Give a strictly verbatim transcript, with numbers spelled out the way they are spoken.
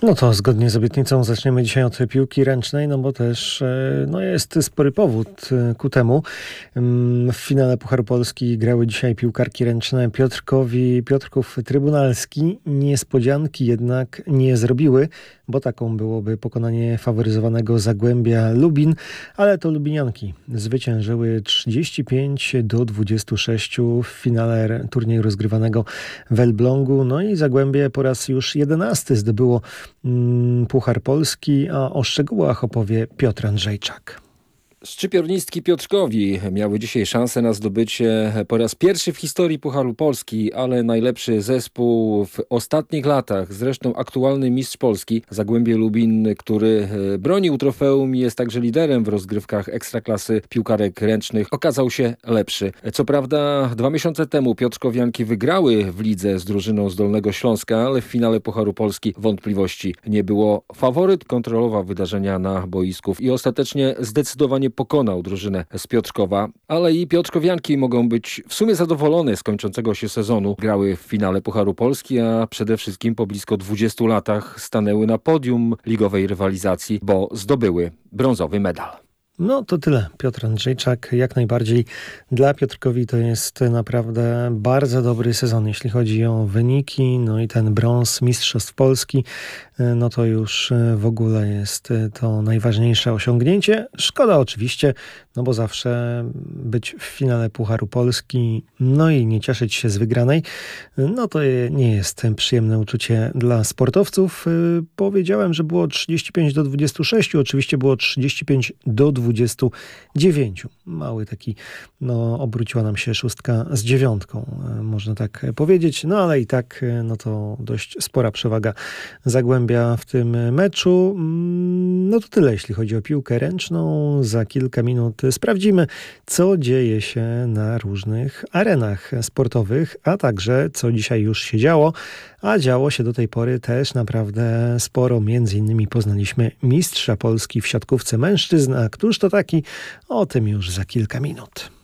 No to zgodnie z obietnicą zaczniemy dzisiaj od piłki ręcznej, no bo też no jest spory powód ku temu. W finale Pucharu Polski grały dzisiaj piłkarki ręczne Piotrkowi, Piotrków Trybunalski. Niespodzianki jednak nie zrobiły, bo taką byłoby pokonanie faworyzowanego Zagłębia Lubin, ale to lubinianki zwyciężyły trzydzieści pięć do dwudziestu sześciu w finale turnieju rozgrywanego w Elblągu. No i Zagłębie po raz już jedenasty zdobyło Puchar Polski, a o szczegółach opowie Piotr Andrzejczak. Szczypiornistki Piotrkowi miały dzisiaj szansę na zdobycie po raz pierwszy w historii Pucharu Polski, ale najlepszy zespół w ostatnich latach, zresztą aktualny mistrz Polski, Zagłębie Lubin, który bronił trofeum i jest także liderem w rozgrywkach ekstraklasy piłkarek ręcznych, okazał się lepszy. Co prawda dwa miesiące temu Piotrkowianki wygrały w lidze z drużyną z Dolnego Śląska, ale w finale Pucharu Polski wątpliwości nie było. Faworyt kontrolował wydarzenia na boisku i ostatecznie zdecydowanie pokonał drużynę z Piotrkowa, ale i Piotrkowianki mogą być w sumie zadowolone z kończącego się sezonu. Grały w finale Pucharu Polski, a przede wszystkim po blisko dwudziestu latach stanęły na podium ligowej rywalizacji, bo zdobyły brązowy medal. No to tyle. Piotr Andrzejczak. Jak najbardziej dla Piotrkowi to jest naprawdę bardzo dobry sezon, jeśli chodzi o wyniki. No i ten brąz Mistrzostw Polski, no to już w ogóle jest to najważniejsze osiągnięcie. Szkoda oczywiście, no bo zawsze być w finale Pucharu Polski, no i nie cieszyć się z wygranej, no to nie jest przyjemne uczucie dla sportowców. Powiedziałem, że było trzydzieści pięć do dwudziestu sześciu, oczywiście było trzydzieści pięć do dwudziestu dziewięciu. Mały taki, no obróciła nam się szóstka z dziewiątką, można tak powiedzieć, no ale i tak, no to dość spora przewaga Zagłębia w tym meczu. No to tyle, jeśli chodzi o piłkę ręczną. Za kilka minut sprawdzimy, co dzieje się na różnych arenach sportowych, a także co dzisiaj już się działo, a działo się do tej pory też naprawdę sporo. Między innymi poznaliśmy mistrza Polski w siatkówce mężczyzn, a któż to taki? O tym już za kilka minut.